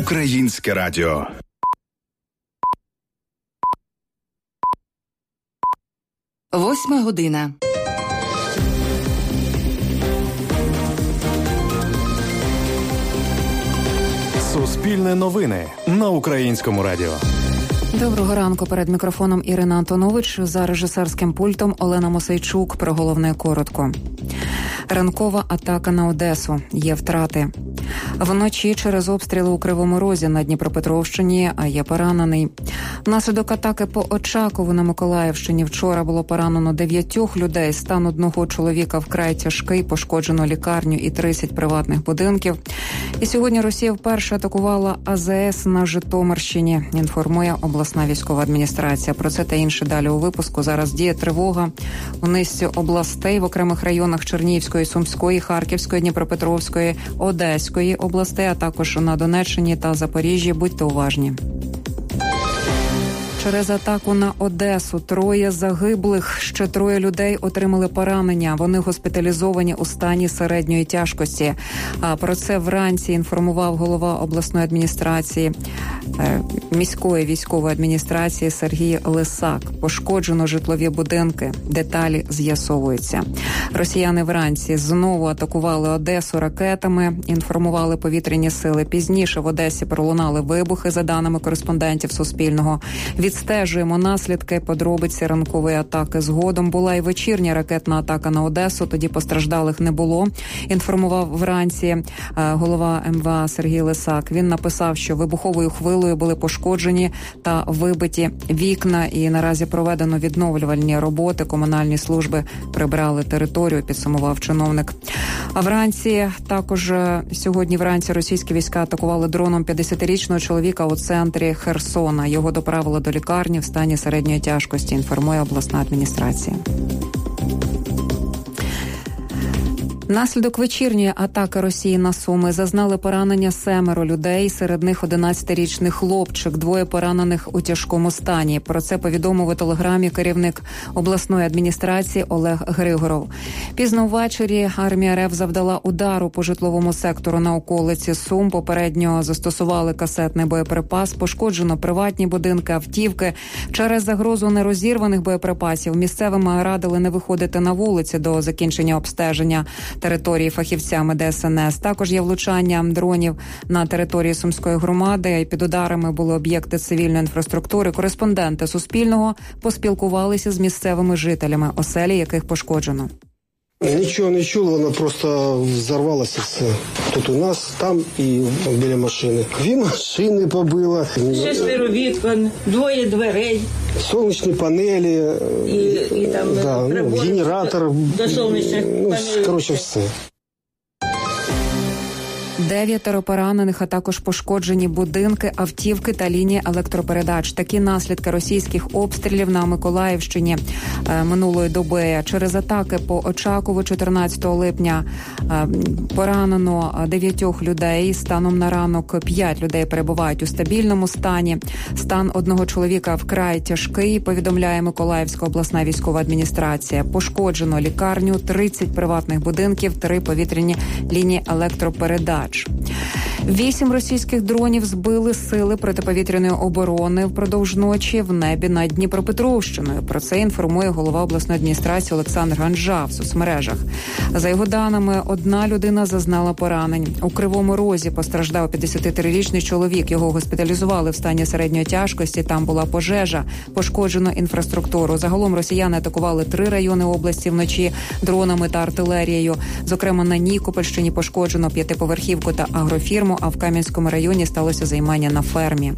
Українське радіо. Восьма година. Суспільне новини на Українському радіо. Доброго ранку. Перед мікрофоном Ірина Антонович, за режисерським пультом Олена Мосейчук. Про головне коротко. Ранкова атака на Одесу. Є втрати. Вночі через обстріли у Кривому Розі на Дніпропетровщині є поранений. Внаслідок атаки по Очакову на Миколаївщині вчора було поранено 9 людей. Стан одного чоловіка вкрай тяжкий, пошкоджено лікарню і 30 приватних будинків. І сьогодні Росія вперше атакувала АЗС на Житомирщині, інформує обласна військова адміністрація. Про це та інше далі у випуску. Зараз діє тривога у низці областей в окремих районах Чернігівської, Сумської, Харківської, Дніпропетровської, Одеської областей, а також на Донеччині та Запоріжжі. Будьте уважні. Через атаку на Одесу 3 загиблих, ще 3 людей отримали поранення. Вони госпіталізовані у стані середньої тяжкості. А про це вранці інформував голова обласної адміністрації, міської військової адміністрації Сергій Лисак. Пошкоджено житлові будинки. Деталі з'ясовуються. Росіяни вранці знову атакували Одесу ракетами, інформували повітряні сили. Пізніше в Одесі пролунали вибухи, за даними кореспондентів Суспільного. Відстежуємо наслідки, подробиці ранкової атаки. Згодом була і вечірня ракетна атака на Одесу, тоді постраждалих не було, інформував вранці голова МВА Сергій Лисак. Він написав, що вибуховою хвилею були пошкоджені та вибиті вікна, і наразі проведено відновлювальні роботи. Комунальні служби прибрали територію, підсумував чиновник. А вранці, також сьогодні вранці, російські війська атакували дроном 50-річного чоловіка у центрі Херсона. Його доправили до лікарні в стані середньої тяжкості, інформує обласна адміністрація. Внаслідок вечірньої атаки Росії на Суми зазнали поранення 7 людей, серед них 11-річний хлопчик, 2 поранених у тяжкому стані. Про це повідомив у телеграмі керівник обласної адміністрації Олег Григоров. Пізно ввечері армія РФ завдала удару по житловому сектору на околиці Сум. Попередньо застосували касетний боєприпас, пошкоджено приватні будинки, автівки. Через загрозу нерозірваних боєприпасів місцевим радили не виходити на вулиці до закінчення обстеження території фахівцями ДСНС. Також є влучання дронів на території Сумської громади. Під ударами були об'єкти цивільної інфраструктури. Кореспонденти Суспільного поспілкувалися з місцевими жителями, оселі яких пошкоджено. Нічого не чула, вона просто взорвалася все. Тут у нас, там і біля машини. 2 машини побило. 6 вікон, 2 дверей. Сонячні панелі, і там генератор. До сонячних панелей. Коротше, все. 9 поранених, а також пошкоджені будинки, автівки та лінії електропередач. Такі наслідки російських обстрілів на Миколаївщині минулої доби. Через атаки по Очакову 14 липня поранено 9 людей. Станом на ранок 5 людей перебувають у стабільному стані. Стан одного чоловіка вкрай тяжкий, повідомляє Миколаївська обласна військова адміністрація. Пошкоджено лікарню, 30 приватних будинків, 3 повітряні лінії електропередач. 8 російських дронів збили сили протиповітряної оборони впродовж ночі в небі над Дніпропетровщиною. Про це інформує голова обласної адміністрації Олександр Ганжа в соцмережах. За його даними, 1 людина зазнала поранень. У Кривому Розі постраждав 53-річний чоловік. Його госпіталізували в стані середньої тяжкості. Там була пожежа, пошкоджено інфраструктуру. Загалом росіяни атакували 3 райони області вночі дронами та артилерією. Зокрема, на Нікопольщині пошкоджено 5-поверхівку та агрофірму, а в Кам'янському районі сталося займання на фермі.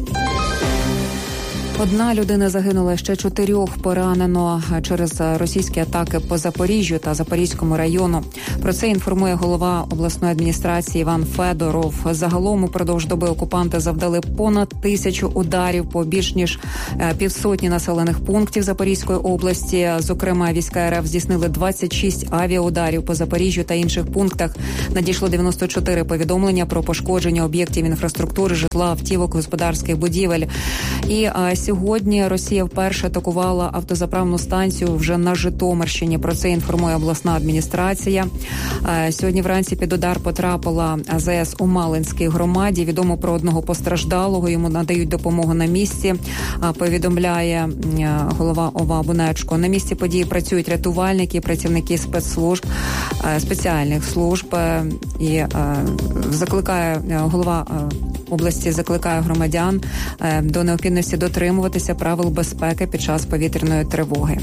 1 людина загинула, ще 4 поранено через російські атаки по Запоріжжю та Запорізькому району. Про це інформує голова обласної адміністрації Іван Федоров. Загалом упродовж доби окупанти завдали понад 1000 ударів по більш ніж 500 населених пунктів Запорізької області. Зокрема, війська РФ здійснили 26 авіаударів по Запоріжжю та інших пунктах. Надійшло 94 повідомлення про пошкодження об'єктів інфраструктури, житла, автівок, господарських будівель. І сьогодні Росія вперше атакувала автозаправну станцію вже на Житомирщині. Про це інформує обласна адміністрація. Сьогодні вранці під удар потрапила АЗС у Малинській громаді. Відомо про одного постраждалого. Йому надають допомогу на місці, повідомляє голова ОВА Бунечко. На місці події працюють рятувальники, працівники спецслужб, спеціальних служб. І закликає голова області громадян до необхідності дотримуватися правил безпеки під час повітряної тривоги.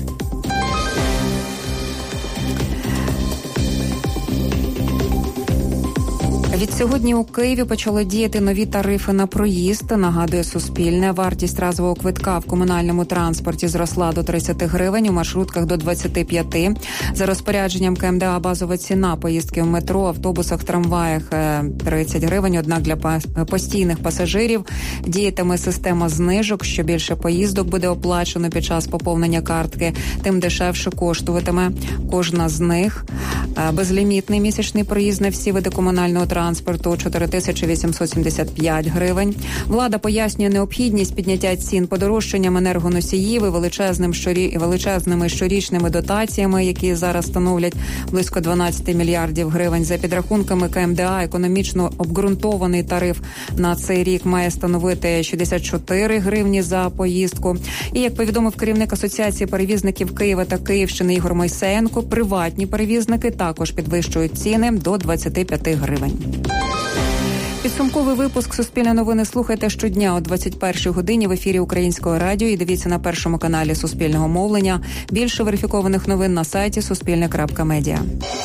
Від сьогодні у Києві почали діяти нові тарифи на проїзд. Нагадує Суспільне. Вартість разового квитка в комунальному транспорті зросла до 30 гривень, у маршрутках до 25. За розпорядженням КМДА базова ціна поїздки в метро, автобусах, трамваях 30 гривень. Однак для постійних пасажирів діятиме система знижок. Що більше поїздок буде оплачено під час поповнення картки, тим дешевше коштуватиме кожна з них. Безлімітний місячний проїзд на всі види комунального транспорту 4875 гривень. Влада пояснює необхідність підняття цін подорожчанням енергоносіїв і величезними щорічними дотаціями, які зараз становлять близько 12 мільярдів гривень. За підрахунками КМДА, економічно обґрунтований тариф на цей рік має становити 64 гривні за поїздку. І, як повідомив керівник Асоціації перевізників Києва та Київщини Ігор Мойсеєнко, приватні перевізники також підвищують ціни до 25 гривень. Підсумковий випуск «Суспільне новини» слухайте щодня о 21-й годині в ефірі Українського радіо і дивіться на першому каналі Суспільного мовлення. Більше верифікованих новин на сайті suspilne.media.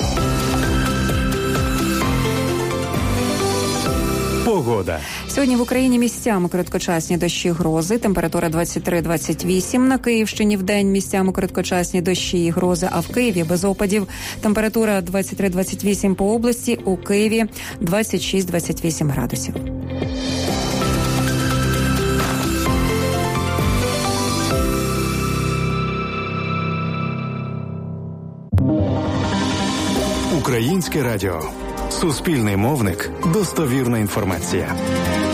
Погода. Сьогодні в Україні місцями короткочасні дощі, грози. Температура 23-28. На Київщині вдень місцями короткочасні дощі і грози, а в Києві без опадів. Температура 23-28 по області, у Києві 26-28 градусів. Українське радіо. Суспільний мовник. Достовірна інформація.